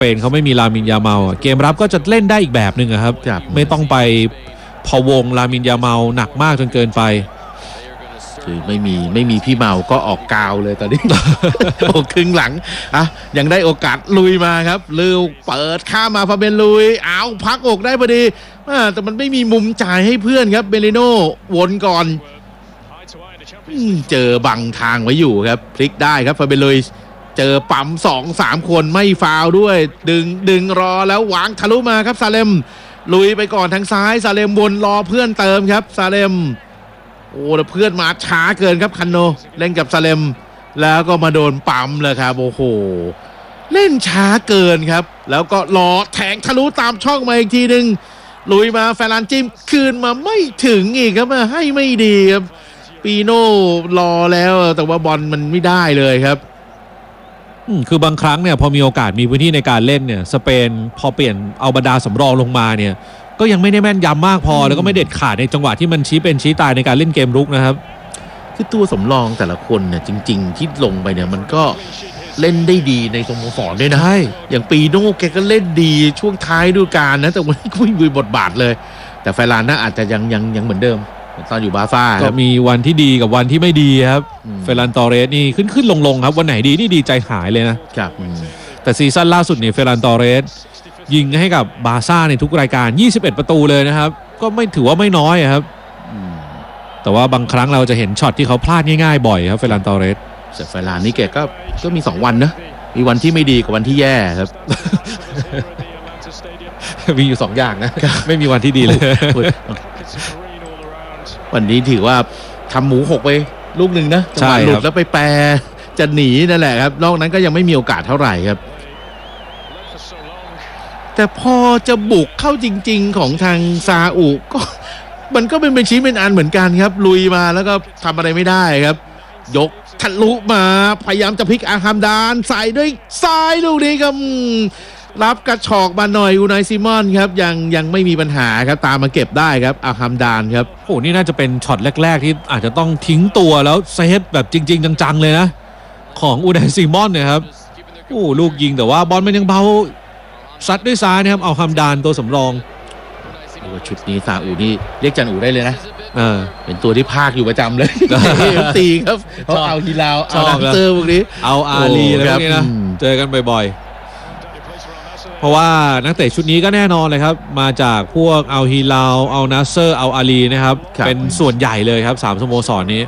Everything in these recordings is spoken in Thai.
เปนเขาไม่มีลามินยาเมาเกมรับก็จะเล่นได้อีกแบบหนึ่งครับไม่ต้องไปพะวงลามินยาเมาหนักมากจนเกินไปคือไม่มีพี่เมาก็ออกกาวเลยตอนนี้ โอ้ครึ่งหลังยังได้โอกาสลุยมาครับลือเปิดข้ามมาฟาเบนลุยเอาพักอกได้พอดีแต่มันไม่มีมุมจ่ายให้เพื่อนครับเบลิโน่วนก่อนเจอบังทางไว้อยู่ครับพลิกได้ครับฟาเบนลุยเจอปั๊ม 2-3 คนไม่ฟาวด้วยดึงรอแล้ววางทะลุมาครับซาเลมลุยไปก่อนทางซ้ายซาเลมวนรอเพื่อนเติมครับซาเลมโอ้แล้วเพื่อนมาช้าเกินครับคันโนเล่นกับซาเลมแล้วก็มาโดนปั๊มเลยครับโอ้โหเล่นช้าเกินครับแล้วก็รอแทงทะลุตามช่องมาอีกทีหนึ่งลุยมาแฟรานจิ้มคืนมาไม่ถึงอีกครับให้ไม่ดีครับปีโน่รอแล้วแต่ว่าบอลมันไม่ได้เลยครับคือบางครั้งเนี่ยพอมีโอกาสมีพื้นที่ในการเล่นเนี่ยสเปนพอเปลี่ยนเอาบรรดาสำรองลงมาเนี่ยก็ยังไม่ได้แม่นยำมากพอแล้วก็ไม่เด็ดขาดในจังหวะที่มันชี้เป็นชี้ตายในการเล่นเกมรุกนะครับคือตัวสำรองแต่ละคนเนี่ยจริงๆที่ลงไปเนี่ยมันก็เล่นได้ดีในสโมสรด้วยนะอย่างปีโน่แกก็เล่นดีช่วงท้ายฤดูกาลนะแต่วันนี้ก็ไม่มีบทบาทเลยแต่ไฟลานน่าอาจจะยังเหมือนเดิมตอนอยู่บาซ่าก็มีวันที่ดีกับวันที่ไม่ดีครับเฟรนันตอเรสนี่ขึ้นลงครับวันไหนดีนี่ดีใจหายเลยนะครับแต่ซีซั่นล่าสุดนี่เฟรนันตอเรสยิงให้กับบาซ่าในทุกรายการ21ประตูเลยนะครับก็ไม่ถือว่าไม่น้อยครับแต่ว่าบางครั้งเราจะเห็นช็อตที่เขาพลาดง่ายๆบ่อยครับเฟรนันตอเรสแต่เฟรนันนี่แกก็มี2วันนะมีวันที่ไม่ดีกับวันที่แย่ครับมีอยู่2อย่างนะไม่มีวันที่ดีเลยวันนี้ถือว่าทำหมูหกไปลูกหนึ่งนะจังหวะหลุดแล้วไปแปรจะหนีนั่นแหละครับนอกนั้นก็ยังไม่มีโอกาสเท่าไหร่ครับแต่พอจะบุกเข้าจริงๆของทางซาอุก็มันก็เป็นชิ้นเป็นอันเหมือนกันครับลุยมาแล้วก็ทำอะไรไม่ได้ครับยกทะลุมาพยายามจะพลิกอาคัมดานใส่ด้วยซ้ายลูกนี้ครับรับกระชอกมาหน่อยอูไนซิมอนครับยังไม่มีปัญหาครับตามมาเก็บได้ครับอาคัมดานครับโอ้นี่น่าจะเป็นช็อตแรกๆที่อาจจะต้องทิ้งตัวแล้วเซฟแบบจริงๆจังๆเลยนะของอูไนซิมอนเนี่ยครับโอ้ลูกยิงแต่ว่าบอลมันยังเบาซัดด้วยซ้ายนะครับเอาคัมดานตัวสำรองชุดนี้ซาอุนี่เรียกจันอูได้เลยนะเป็นตัวที่พากอยู่ประจำเลยตีครับเขาเอาฮีลาวเอาดักเตอร์พวกนี้เอาอาลีอะไรพวกนี้นะเจอกันบ่อยๆเพราะว่านักเตะชุดนี้ก็แน่นอนเลยครับมาจากพวกเอาฮีลาวเอานัสเซอร์เอาอาลีนะครับเป็นส่วนใหญ่เลยครับ3สโมสรนี้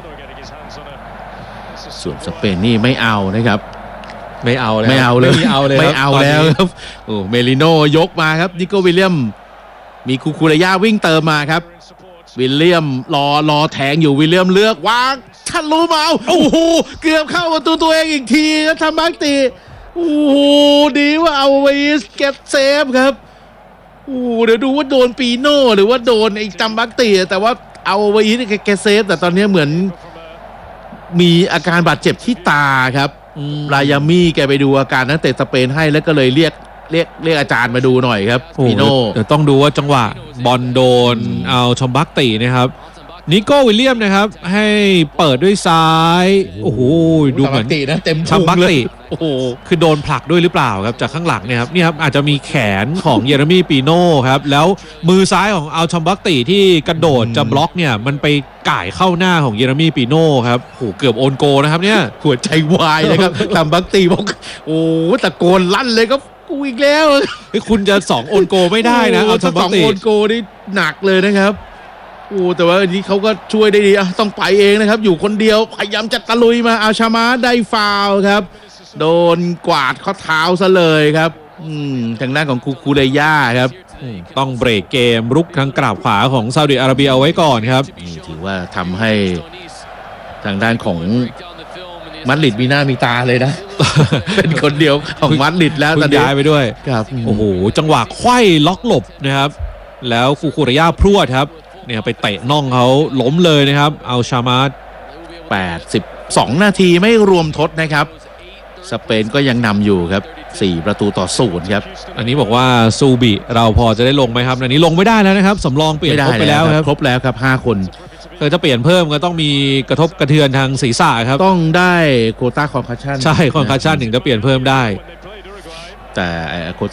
ส่วนสเปนนี่ไม่เอานะครับไม่เอาเลยไม่เอาแล้วครับโอ้เมลิโนยกมาครับนิโก้วิลเลียมมีคูเรย่าวิ่งเติมมาครับวิลเลียมรอแทงอยู่วิลเลียมเลือกวางทันรู้มาโอ้โหเกือบเข้าประตูตัวเองอีกทีครับทำบักตีโอ้โหดีว่าเอาไว้เก็บเซฟครับโอ้เดี๋ยวดูว่าโดนปีโน่หรือว่าโดนไอ้ตัมบักตีแต่ว่าเอาไว้แกเซฟแต่ตอนนี้เหมือนมีอาการบาดเจ็บที่ตาครับรายามี่แกไปดูอาการนักเตะสเปนให้แล้วก็เลยเรียกอาจารย์มาดูหน่อยครับปีโน่เดี๋ยวต้องดูว่าจังหวะบอลโดนเอาชอมบักตีนะครับนิโก้วิลเลียมนะครับให้เปิดด้วยซ้ายโอ้โหดูเหมือนนะเต็มชอมบักตีโอ้โหคือโดนผลักด้วยหรือเปล่าครับจากข้างหลังเนี่ยครับนี่ครับอาจจะมีแขนของเยเรมีปีโน่ครับแล้วมือซ้ายของเอาชอมบักตีที่กระโดดจะบล็อกเนี่ยมันไปก่ายเข้าหน้าของเยเรมีปีโน่ครับโอ้โหเกือบโอนโกนะครับเนี่ยหัวใจวายเลยครับชอมบักตีบอกโอ้ตะโกนลั่นเลยครับกูอีกแล้วคุณจะ2โอนโกไม่ได้นะเอาชอมบักตี 2โอนโกนี่หนักเลยนะครับโอ้แต่ว่าอันนี้เขาก็ช่วยได้ดีต้องไปเองนะครับอยู่คนเดียวพยายามจะตะลุยมาอาชามาได้ฟาวครับโดนกวาดข้อเท้าซะเลยครับทางด้านของคูเรย่าครับต้องเบรกเกมรุกทางกราบขวาของซาอุดิอาระเบียเอาไว้ก่อนครับถือว่าทำให้ทางด้านของมัดริดมีหน้ามีตาเลยนะ เป็นคนเดียวของมัดริดแล้วตอนนี้ย้ายไปด้วยครับโอ้โหจังหวะไขว้ล็อกหลบนะครับแล้วคูเรย่าพรวดครับเนี่ยไปเตะน่องเขาล้มเลยนะครับเอาชามาร์ 82นาทีไม่รวมทดนะครับสเปนก็ยังนำอยู่ครับ4-0ครับอันนี้บอกว่าซูบิเราพอจะได้ลงไหมครับอันนี้ลงไม่ได้แล้วนะครับสำรองเปลี่ยนครบไปแล้วครับครบแล้วครับ5คนจะเปลี่ยนเพิ่มก็ต้องมีกระทบกระเทือนทางศีรษะครับต้องได้โควต้าคอนคัชชั่นใช่คอนคัชชั่นถึงจะเปลี่ยนเพิ่มได้แต่โค้ช